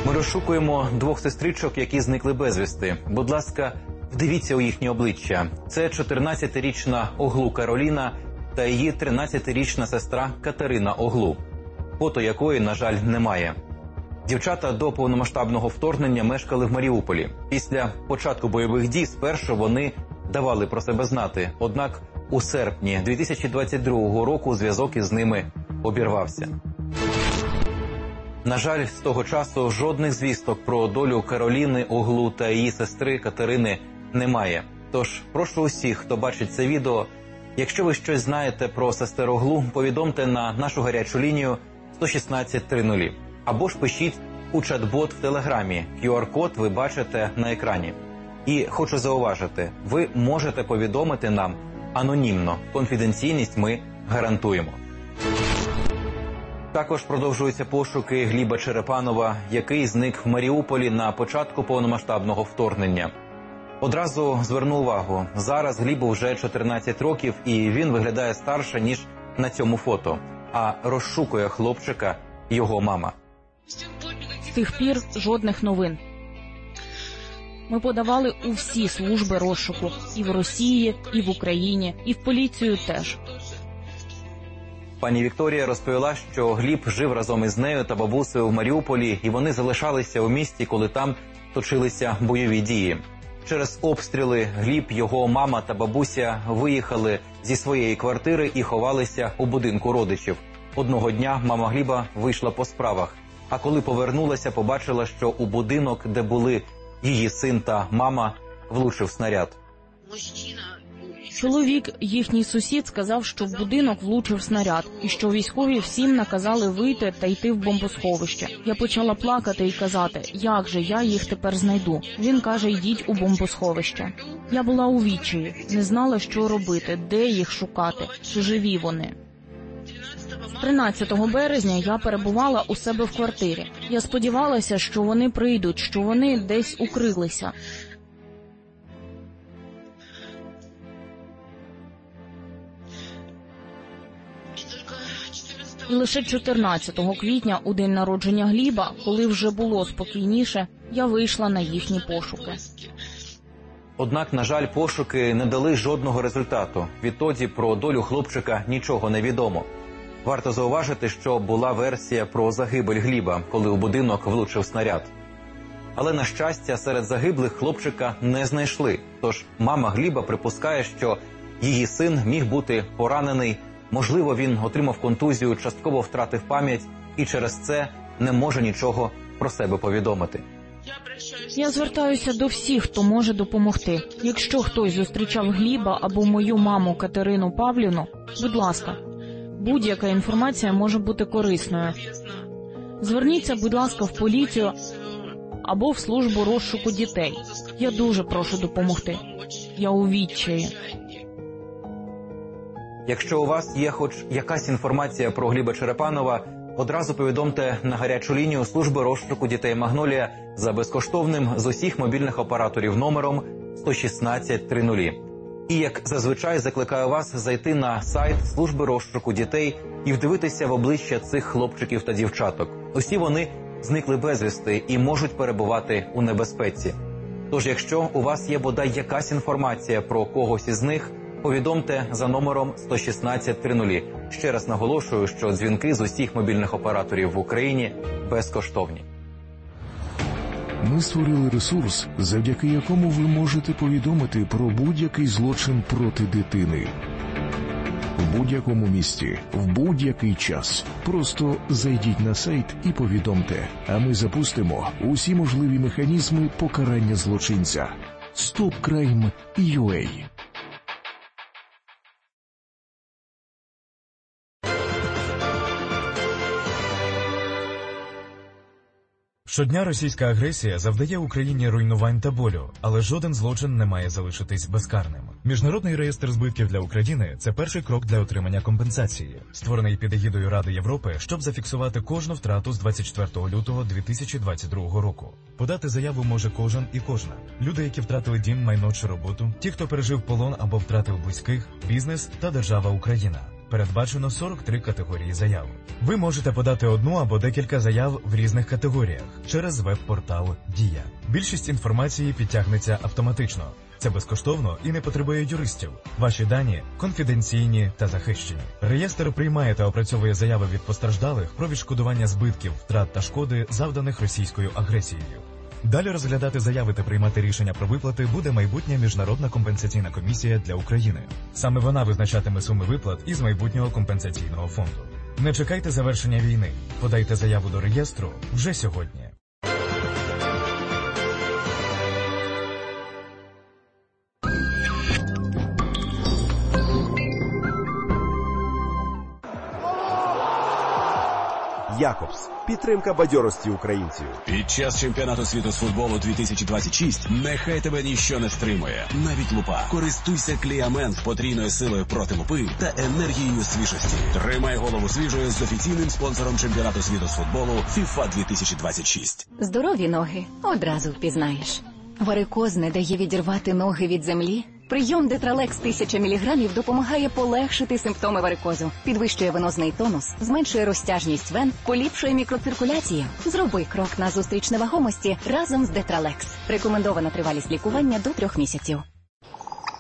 Ми розшукуємо двох сестричок, які зникли безвісти. Будь ласка, вдивіться у їхні обличчя. Це 14-річна Оглу Кароліна та її 13-річна сестра Катерина Оглу, фото якої, на жаль, немає. Дівчата до повномасштабного вторгнення мешкали в Маріуполі. Після початку бойових дій спершу вони давали про себе знати. Однак у серпні 2022 року зв'язок із ними обірвався. На жаль, з того часу жодних звісток про долю Кароліни Оглу та її сестри Катерини немає. Тож прошу усіх, хто бачить це відео, якщо ви щось знаєте про сестер Оглу, повідомте на нашу гарячу лінію 116 00. Або ж пишіть у чат-бот в Телеграмі. QR-код ви бачите на екрані. І хочу зауважити, ви можете повідомити нам анонімно. Конфіденційність ми гарантуємо. Також продовжуються пошуки Гліба Черепанова, який зник в Маріуполі на початку повномасштабного вторгнення. Одразу зверну увагу, зараз Глібу вже 14 років і він виглядає старше, ніж на цьому фото. А розшукує хлопчика його мама. З тих пір жодних новин. Ми подавали у всі служби розшуку. І в Росії, і в Україні, і в поліцію теж. Пані Вікторія розповіла, що Гліб жив разом із нею та бабусею в Маріуполі, і вони залишалися у місті, коли там точилися бойові дії. Через обстріли Гліб, його мама та бабуся виїхали зі своєї квартири і ховалися у будинку родичів. Одного дня мама Гліба вийшла по справах, а коли повернулася, побачила, що у будинок, де були її син та мама, влучив снаряд. Чоловік, їхній сусід, сказав, що в будинок влучив снаряд, і що військові всім наказали вийти та йти в бомбосховище. Я почала плакати і казати, як же я їх тепер знайду. Він каже, йдіть у бомбосховище. Я була у відчаї, не знала, що робити, де їх шукати, чи живі вони. 13 березня я перебувала у себе в квартирі. Я сподівалася, що вони прийдуть, що вони десь укрилися. І лише 14 квітня, у день народження Гліба, коли вже було спокійніше, я вийшла на їхні пошуки. Однак, на жаль, пошуки не дали жодного результату. Відтоді про долю хлопчика нічого не відомо. Варто зауважити, що була версія про загибель Гліба, коли у будинок влучив снаряд. Але, на щастя, серед загиблих хлопчика не знайшли. Тож мама Гліба припускає, що її син міг бути поранений. Можливо, він отримав контузію, частково втратив пам'ять і через це не може нічого про себе повідомити. Я звертаюся до всіх, хто може допомогти. Якщо хтось зустрічав Гліба або мою маму Катерину Павлівну, будь ласка, будь-яка інформація може бути корисною. Зверніться, будь ласка, в поліцію або в службу розшуку дітей. Я дуже прошу допомогти. Я у відчаї. Якщо у вас є хоч якась інформація про Гліба Черепанова, одразу повідомте на гарячу лінію служби розшуку дітей «Магнолія» за безкоштовним з усіх мобільних операторів номером 116 00. І, як зазвичай, закликаю вас зайти на сайт служби розшуку дітей і вдивитися в обличчя цих хлопчиків та дівчаток. Усі вони зникли безвісти і можуть перебувати у небезпеці. Тож, якщо у вас є бодай якась інформація про когось із них, повідомте за номером 116 00. Ще раз наголошую, що дзвінки з усіх мобільних операторів в Україні безкоштовні. Ми створили ресурс, завдяки якому ви можете повідомити про будь-який злочин проти дитини. В будь-якому місті, в будь-який час. Просто зайдіть на сайт і повідомте, а ми запустимо усі можливі механізми покарання злочинця. StopCrime.ua. Щодня російська агресія завдає Україні руйнувань та болю, але жоден злочин не має залишитись безкарним. Міжнародний реєстр збитків для України – це перший крок для отримання компенсації, створений під егідою Ради Європи, щоб зафіксувати кожну втрату з 24 лютого 2022 року. Подати заяву може кожен і кожна. Люди, які втратили дім, майно чи роботу, ті, хто пережив полон або втратив близьких, бізнес та держава Україна. Передбачено 43 категорії заяв. Ви можете подати одну або декілька заяв в різних категоріях через веб-портал «Дія». Більшість інформації підтягнеться автоматично. Це безкоштовно і не потребує юристів. Ваші дані конфіденційні та захищені. Реєстр приймає та опрацьовує заяви від постраждалих про відшкодування збитків, втрат та шкоди, завданих російською агресією. Далі розглядати заяви та приймати рішення про виплати буде майбутня Міжнародна компенсаційна комісія для України. Саме вона визначатиме суми виплат із майбутнього компенсаційного фонду. Не чекайте завершення війни. Подайте заяву до реєстру вже сьогодні. Якобс. Підтримка бадьорості українців. Під час чемпіонату світу з футболу 2026 нехай тебе ніщо не стримує. Навіть лупа. Користуйся Кліамен з потрійною силою проти лупи та енергією свіжості. Тримай голову свіжою з офіційним спонсором чемпіонату світу з футболу FIFA 2026. Здорові ноги одразу впізнаєш. Варикоз не дає відірвати ноги від землі? Прийом Детралекс 1000 мг допомагає полегшити симптоми варикозу, підвищує венозний тонус, зменшує розтяжність вен, поліпшує мікроциркуляцію. Зроби крок назустріч невагомості разом з Детралекс. Рекомендована тривалість лікування до 3 місяців.